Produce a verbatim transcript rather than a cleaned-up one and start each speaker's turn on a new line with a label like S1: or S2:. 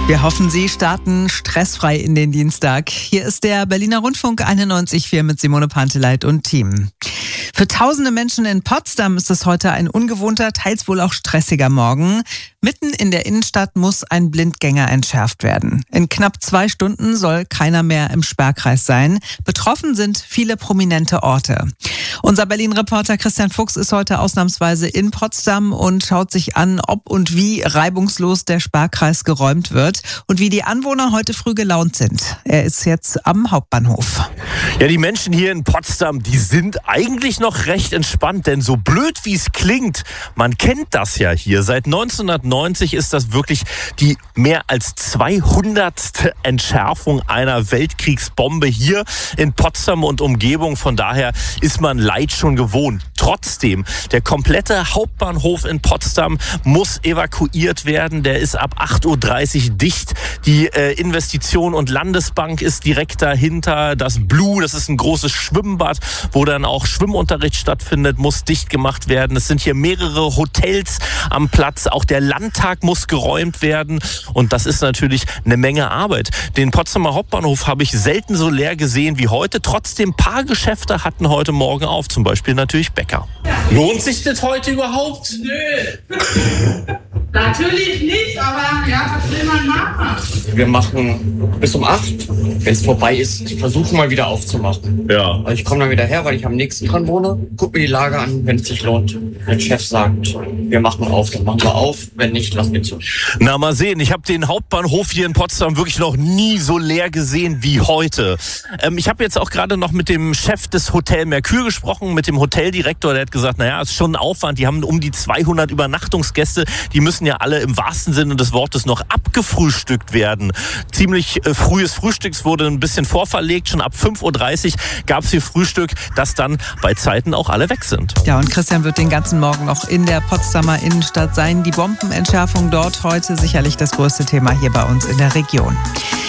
S1: Wir hoffen, Sie starten stressfrei in den Dienstag. Hier ist der Berliner Rundfunk einundneunzig Komma vier mit Simone Panteleit und Team. Für tausende Menschen in Potsdam ist es heute ein ungewohnter, teils wohl auch stressiger Morgen. Mitten in der Innenstadt muss ein Blindgänger entschärft werden. In knapp zwei Stunden soll keiner mehr im Sperrkreis sein. Betroffen sind viele prominente Orte. Unser Berlin-Reporter Christian Fuchs ist heute ausnahmsweise in Potsdam und schaut sich an, ob und wie reibungslos der Sperrkreis geräumt wird und wie die Anwohner heute früh gelaunt sind. Er ist jetzt am Hauptbahnhof.
S2: Ja, die Menschen hier in Potsdam, die sind eigentlich noch recht entspannt, denn so blöd wie es klingt, man kennt das ja hier. Seit neunzehnhundertneunzig ist das wirklich die mehr als zweihundertste Entschärfung einer Weltkriegsbombe hier in Potsdam und Umgebung. Von daher ist man Leid schon gewohnt. Trotzdem, der komplette Hauptbahnhof in Potsdam muss evakuiert werden. Der ist ab acht Uhr dreißig dicht. Die äh, Investition- und Landesbank ist direkt dahinter. Das Blue, das ist ein großes Schwimmbad, wo dann auch Schwimmunterricht stattfindet, muss dicht gemacht werden. Es sind hier mehrere Hotels am Platz. Auch der Landtag muss geräumt werden. Und das ist natürlich eine Menge Arbeit. Den Potsdamer Hauptbahnhof habe ich selten so leer gesehen wie heute. Trotzdem, ein paar Geschäfte hatten heute Morgen auf. Zum Beispiel natürlich Bäcker. Lohnt sich das heute überhaupt?
S3: Nö. Natürlich nicht, aber ja, was will man machen?
S4: Wir machen bis um acht. Wenn es vorbei ist, versuchen wir wieder aufzumachen.
S2: Ja.
S4: Also ich komme dann wieder her, weil ich am nächsten dran wohne. Guck mir die Lage an, wenn es sich lohnt. Wenn der Chef sagt, wir machen auf, dann machen wir auf. Wenn nicht, lassen wir zu.
S2: Na, mal sehen. Ich habe den Hauptbahnhof hier in Potsdam wirklich noch nie so leer gesehen wie heute. Ähm, ich habe jetzt auch gerade noch mit dem Chef des Hotel Mercure gesprochen, mit dem Hoteldirektor. Der hat gesagt, naja, es ist schon ein Aufwand. Die haben um die zweihundert Übernachtungsgäste. Die müssen ja alle im wahrsten Sinne des Wortes noch abgefrühstückt werden. Ziemlich äh, frühes Frühstücks wurde ein bisschen vorverlegt. Schon ab fünf Uhr dreißig gab es hier Frühstück, das dann bei Zeiten auch alle weg sind.
S1: Ja, und Christian wird den ganzen Morgen noch in der Potsdamer Innenstadt sein. Die Bombenentschärfung dort heute sicherlich das größte Thema hier bei uns in der Region.